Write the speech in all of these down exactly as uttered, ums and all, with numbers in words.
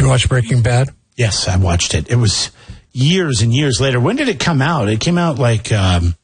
you watch Breaking Bad? Yes, I watched it. It was years and years later. When did it come out? It came out like um,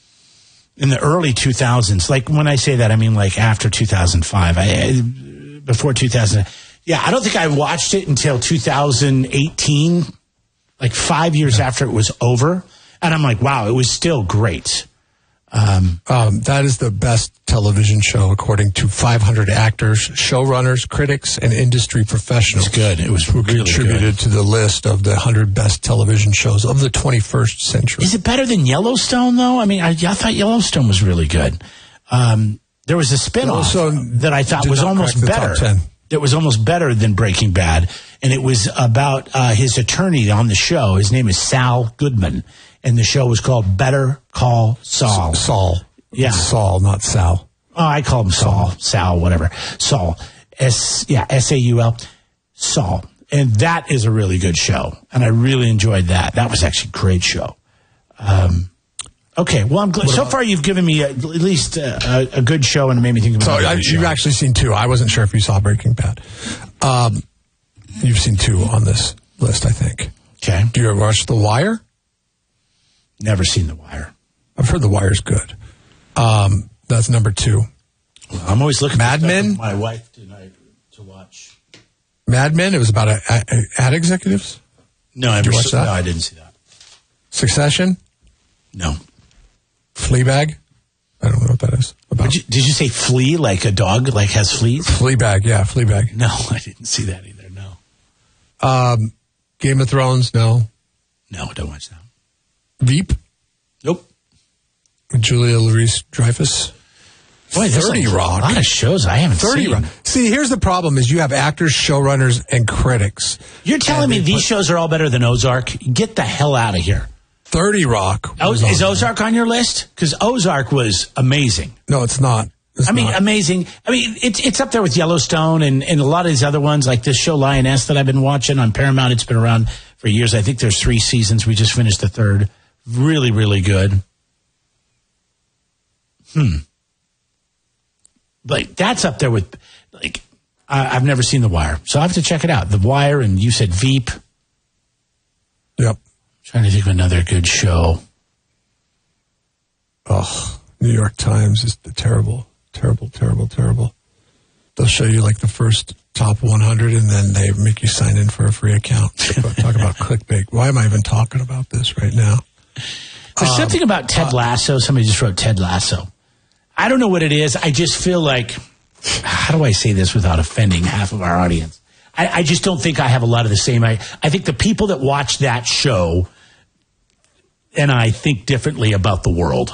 in the early two thousands. Like when I say that, I mean like after two thousand five. I, I before two thousand. Yeah, I don't think I watched it until two thousand eighteen, like five years yeah. after it was over. And I'm like, wow, it was still great. Um, um, that is the best television show, according to five hundred actors, showrunners, critics, and industry professionals. It's good. It was who really contributed good. to the list of the one hundred best television shows of the twenty-first century. Is it better than Yellowstone, though? I mean, I, I thought Yellowstone was really good. Um, there was a spinoff that I thought was almost better. That was almost better than Breaking Bad, and it was about uh, his attorney on the show. His name is Saul Goodman. And the show was called Better Call Saul. Saul. Yeah. Saul, not Sal. Oh, I call him Saul. Sal, whatever. Saul. S, yeah, S A U L. Saul. And that is a really good show. And I really enjoyed that. That was actually a great show. Um, okay. Well, I'm glad. So far, you've given me a, at least a, a good show and made me think about so it. So you've actually seen two. I wasn't sure if you saw Breaking Bad. Um, you've seen two on this list, I think. Okay. Do you ever watch The Wire? Never seen The Wire. I've heard The Wire's good. Um, that's number two. Well, I'm always looking Mad for Men. My wife tonight to watch. Mad Men. It was about a, a, ad executives. No, I did you watch that? No, I didn't see that. Succession. No. Fleabag. I don't know what that is about. Did you, did you say flea like a dog like has fleas? Fleabag. Yeah, Fleabag. No, I didn't see that either. No. Um, Game of Thrones. No. No, don't watch that. Veep? Nope. Julia Louis-Dreyfus? Boy, thirty like Rock. A lot of shows I haven't thirty seen. Rock. See, here's the problem is you have actors, showrunners, and critics. You're telling me these put, shows are all better than Ozark? Get the hell out of here. thirty Rock. Oh, is Ozark there. on your list? Because Ozark was amazing. No, it's not. It's I mean, not. amazing. I mean, it's it's up there with Yellowstone and, and a lot of these other ones, like this show Lioness that I've been watching on Paramount. It's been around for years. I think there's three seasons. We just finished the third. Really, really good. Hmm. Like, that's up there with, like, I, I've never seen The Wire, so I have to check it out. The Wire, and you said Veep. Yep. Trying to think of another good show. Oh, New York Times is terrible, terrible, terrible, terrible. They'll show you, like, the first top one hundred, and then they make you sign in for a free account. Talk about clickbait. Why am I even talking about this right now? There's um, something about Ted Lasso. Somebody just wrote Ted Lasso. I don't know what it is. I just feel like, how do I say this without offending half of our audience? I, I just don't think I have a lot of the same. I, I think the people that watch that show and I think differently about the world.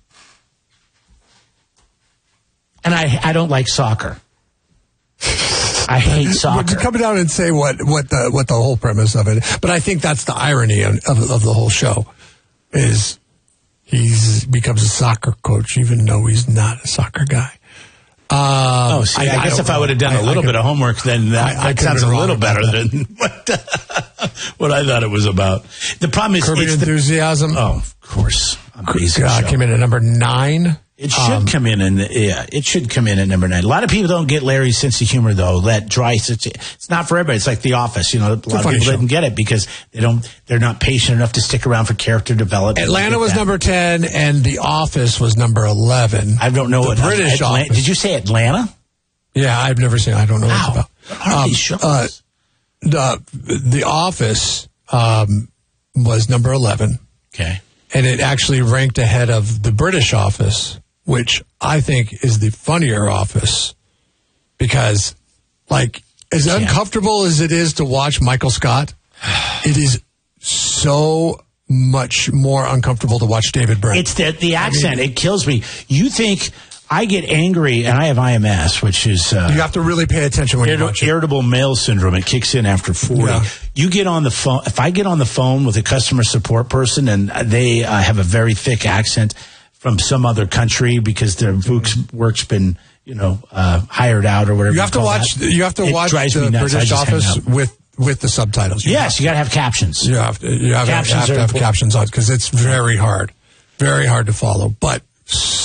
And I, I don't like soccer. I hate soccer. Would you come down and say what, what the what the whole premise of it? But I think that's the irony of, of, of the whole show. Is he's becomes a soccer coach even though he's not a soccer guy. Um, oh, see, I, I guess I if I would have done I, a little I could, bit of homework, then that, I, I that sounds a little better that. than what, what I thought it was about. The problem is... Curb Enthusiasm. The, oh, of course. Amazing God, show. Came in at number nine. It should um, come in, and yeah, it should come in at number nine. A lot of people don't get Larry's sense of humor, though. That dry, it's not for everybody. It's like The Office. You know, a lot of people didn't get it because they don't. They're not patient enough to stick around for character development. Atlanta was number ten, and The Office was number eleven. I don't know the what British Atlanta, Office. Did you say Atlanta? Yeah, I've never seen. I don't know wow. what it's about. What are um, these shows? Uh, the The Office um, was number eleven. Okay, and it actually ranked ahead of The British Office, which I think is the funnier Office, because, like, as uncomfortable as it is to watch Michael Scott, it is so much more uncomfortable to watch David Brent. It's the the accent. I mean, it kills me. You think I get angry, and I have I M S, which is... Uh, you have to really pay attention when irrit- you watch it. Irritable male syndrome. It kicks in after forty. Yeah. You get on the phone... If I get on the phone with a customer support person, and they uh, have a very thick accent from some other country because their work's been, you know, uh, hired out or whatever. You have to watch. That. You have to it watch the British Office with with the subtitles. You yes, have, you got to have captions. You have to. You have, captions have to have captions on because it's very hard, very hard to follow. But